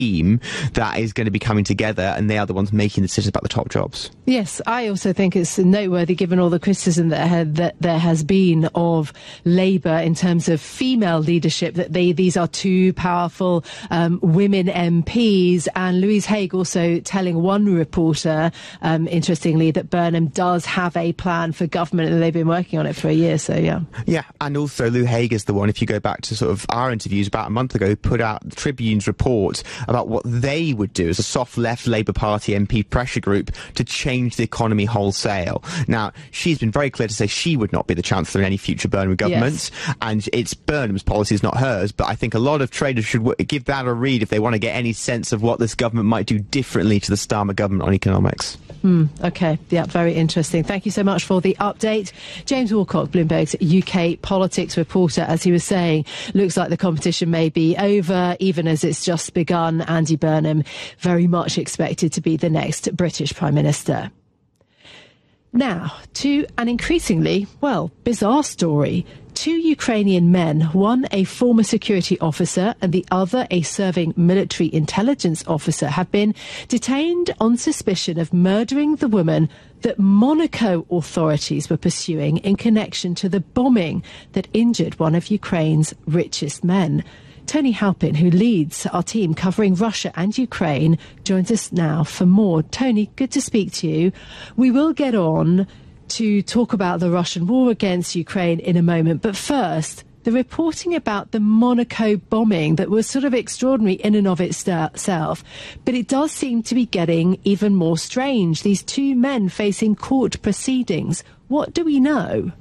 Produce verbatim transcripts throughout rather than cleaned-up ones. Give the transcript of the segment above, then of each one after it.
team that is going to be coming together, and they are the ones making the decisions about the top jobs. Yes, I also think it's noteworthy, given all the criticism that, had, that there has been of Labour in terms of female leadership, that they these are two powerful um, women M Ps. And Louise Haigh also telling one reporter, um, interestingly, that Burnham does have a plan for government, and they've been working on it for a year. So, yeah. Yeah, and also Lou Haigh is the one, if you go back to sort of our interviews about a month ago, put out the Tribune's report about what they would do as a soft left Labour Party M P pressure group to change the economy wholesale. Now, she's been very clear to say she would not be the Chancellor in any future Burnham government, yes. and it's Burnham's policies, not hers, but I think a lot of traders should w- give that a read if they want to get any sense of what this government might do differently to the Starmer government on economics. Mm, OK, yeah, very interesting. Thank you so much for the update. James Walcott, Bloomberg's U K politics reporter, as he was saying, looks like the competition may be over, even as it's just begun. Andy Burnham very much expected to be the next British Prime Minister. Now, to an increasingly, well, bizarre story. Two Ukrainian men, one a former security officer and the other a serving military intelligence officer, have been detained on suspicion of murdering the woman that Monaco authorities were pursuing in connection to the bombing that injured one of Ukraine's richest men. Tony Halpin, who leads our team covering Russia and Ukraine, joins us now for more. Tony, good to speak to you. We will get on to talk about the Russian war against Ukraine in a moment. But first, the reporting about the Monaco bombing that was sort of extraordinary in and of itself. But it does seem to be getting even more strange. These two men facing court proceedings. What do we know?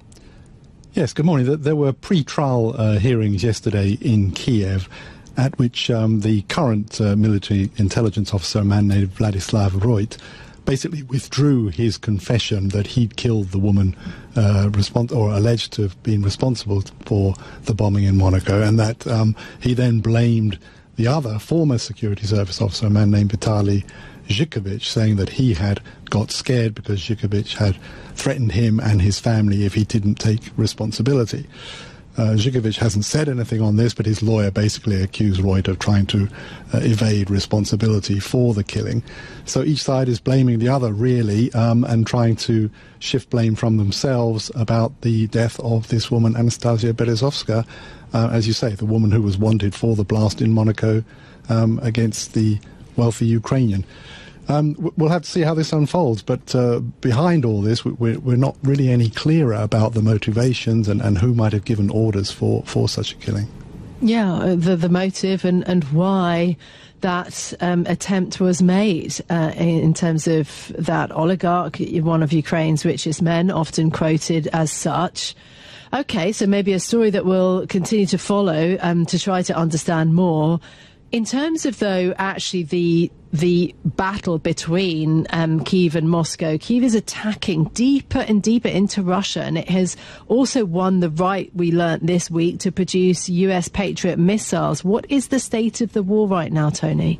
Yes, good morning. There were pre-trial uh, hearings yesterday in Kiev, at which um, the current uh, military intelligence officer, a man named Vladislav Roit, basically withdrew his confession that he'd killed the woman uh, respons- or alleged to have been responsible for the bombing in Monaco, and that um, he then blamed the other former security service officer, a man named Vitaly Zhukovich, saying that he had got scared because Zhukovich had threatened him and his family if he didn't take responsibility. Uh, Zhukovich hasn't said anything on this, but his lawyer basically accused Roit of trying to uh, evade responsibility for the killing. So each side is blaming the other, really, um, and trying to shift blame from themselves about the death of this woman, Anastasia Berezovska, uh, as you say, the woman who was wanted for the blast in Monaco um, against the wealthy Ukrainian. Um, we'll have to see how this unfolds, but uh, behind all this, we're, we're not really any clearer about the motivations and, and who might have given orders for, for such a killing. Yeah, the, the motive and, and why that um, attempt was made uh, in, in terms of that oligarch, one of Ukraine's richest men, often quoted as such. OK, so maybe a story that we'll continue to follow um, to try to understand more. In terms of, though, actually the the battle between um, Kyiv and Moscow, Kyiv is attacking deeper and deeper into Russia, and it has also won the right, we learnt this week, to produce U S Patriot missiles. What is the state of the war right now, Tony?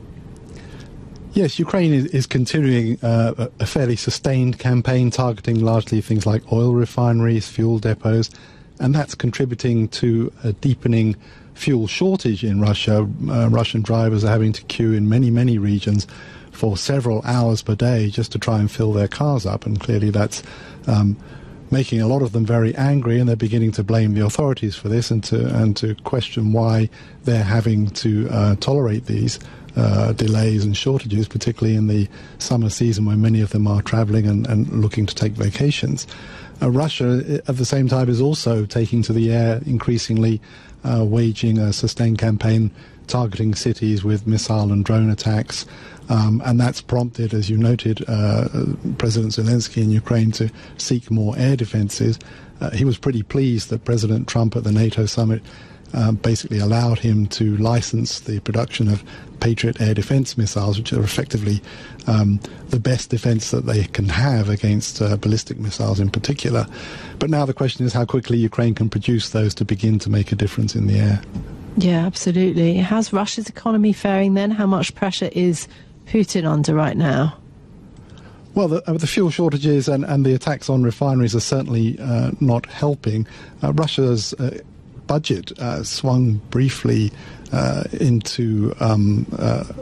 Yes, Ukraine is, is continuing uh, a fairly sustained campaign targeting largely things like oil refineries, fuel depots, and that's contributing to a deepening fuel shortage in Russia. Uh, Russian drivers are having to queue in many, many regions for several hours per day just to try and fill their cars up, and clearly that's um, making a lot of them very angry, and they're beginning to blame the authorities for this and to and to question why they're having to uh, tolerate these uh, delays and shortages, particularly in the summer season when many of them are travelling and, and looking to take vacations. Uh, Russia, at the same time, is also taking to the air increasingly, Uh, waging a sustained campaign targeting cities with missile and drone attacks. Um, and that's prompted, as you noted, uh, President Zelensky in Ukraine to seek more air defenses. Uh, he was pretty pleased that President Trump at the NATO summit uh, basically allowed him to license the production of Patriot air defense missiles, which are effectively um, the best defense that they can have against uh, ballistic missiles in particular. But now the question is how quickly Ukraine can produce those to begin to make a difference in the air. Yeah, absolutely. How's Russia's economy faring then? How much pressure is Putin under right now? Well, the, uh, the fuel shortages and, and the attacks on refineries are certainly uh, not helping. Uh, Russia's uh, budget uh, swung briefly uh, into um, uh,